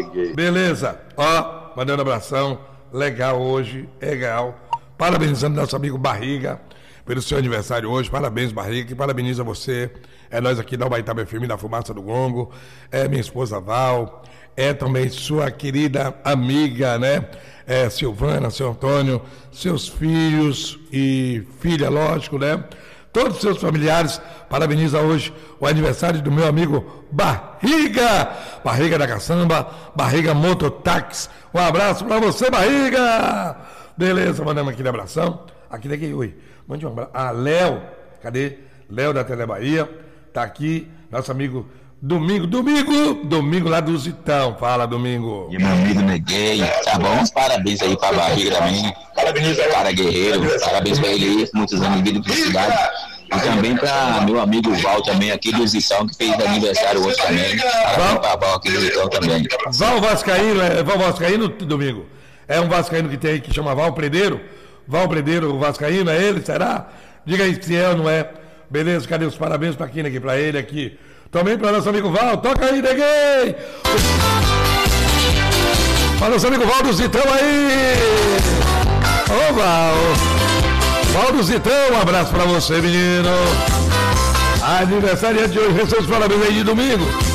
Neguei. Beleza. Ó, mandando abração. Legal hoje, legal. Parabenizando nosso amigo Barriga pelo seu aniversário hoje. Parabéns, Barriga, que parabeniza você. É nós aqui da Ubaitaba FM, da Fumaça do Gongo. É minha esposa Val. É também sua querida amiga, né? É Silvana, seu Antônio, seus filhos e filha, lógico, né? Todos os seus familiares, parabeniza hoje o aniversário do meu amigo Barriga, Barriga da Caçamba, Barriga Mototáxi. Um abraço pra você, Barriga! Beleza, mandamos aquele abração. Aqui daqui, oi. Mande um abraço. Ah, Léo, cadê? Léo da Tele Bahia, tá aqui, nosso amigo Domingo lá do Zitão. Fala, Domingo. E meu amigo Neguei, tá bom? Parabéns aí pra Barriga também. Cara guerreiro, parabéns pra ele aí, muitos anos de vida e felicidade. E também pra meu amigo Val também aqui do Zitão, que fez aniversário hoje também. Parabéns pra Val aqui do Zitão também. Val Vascaíno, Domingo? É um vascaíno que tem aí que chama Val Predeiro? Val Predeiro, o vascaíno, é ele? Será? Diga aí se é ou não é. Beleza, cadê os parabéns pra quem aqui? Pra ele aqui. Também para nosso amigo Val, toca aí, Neguei! Para nosso amigo Val do Zitão aí! Ô, Val! Val do Zitão, um abraço para você, menino! Aniversário de hoje, receba os parabéns aí de domingo!